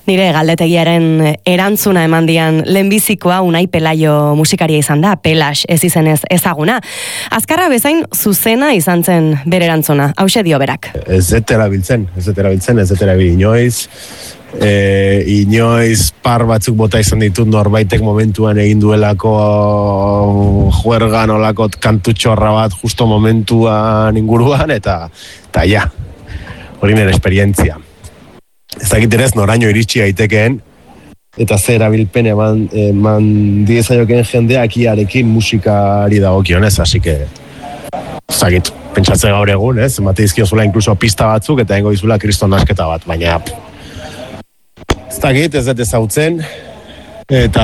Nire galdetegiaren erantzuna emandian lehenbizikoa Unai Pelaio musikaria izan da, Pelas ez izenez ezaguna. Azkarra bezain zuzena izan zen bere erantzuna, hauxe dio berak. Ez erabiltzen, inoiz. Inoiz par batzuk bota izan ditut norbaitek momentuan egin duelako juergan olako kantutxorra bat justo momentuan inguruan eta ja, hori nire esperientzia. Ez dakit ere ez noraino iritsi aitekeen eta zer erabilpen eman diezaioken jendeak iarekin musikari dagokionez, así que ez dakit, pentsatze gaur egun, emate dizkiozula inkluso pista batzuk eta hengo dizula kriston nasketa bat, baina ez dakit, ez dut ezautzen, eta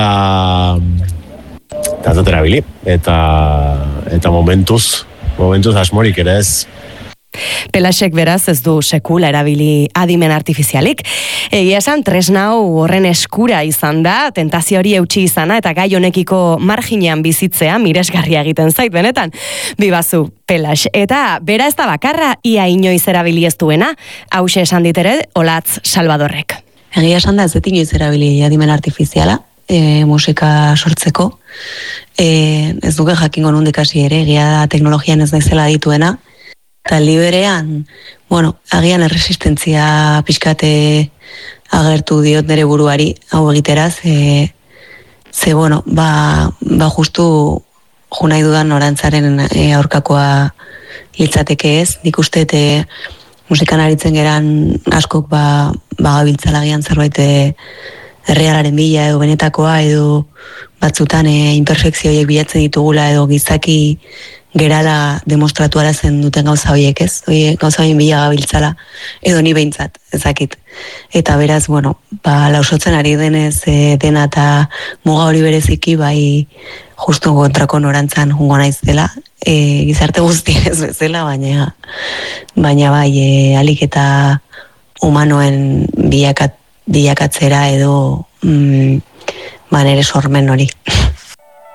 ez dut erabili, eta momentuz asmorik ere ez. Pelasek beraz ez du sekula erabili adimen artifizialik. Egia esan, tresnau horren eskura izan da, tentazio hori eutsi izana, eta gai honekiko marginean bizitzea miresgarria egiten zait, benetan. Bibazu, Pelas. Eta bera ez da bakarra, ia inoiz erabili ez duena, hause esan ditere, Olatz Salvadorrek. Egia esan da ez dut inoiz erabili adimen artifiziala, musika sortzeko. Ez duke jakingo nondik hasi ere, egia da teknologian ez naizela dituena. Eta liberean, agian erresistentzia pixkate agertu diot nire buruari, hau egiteraz, justu junai dudan norantzaren aurkakoa litzateke ez, nik uste musikan aritzen geran askok gabiltzalagian zerbait errealaren bila edo benetakoa edo batzutan imperfekzioiek bilatzen ditugula edo gizaki gerala demostratu arazen duten gauza horiek ez, gauza horien bila gabiltzala edo ni behintzat, ezakit. Eta beraz, lausotzen ari denez dena eta muga hori bereziki justu kontrako norantzan jungo naiz dela, gizarte guztiez bezala, baina alik eta humanoen bilakatzera edo nere sormen hori.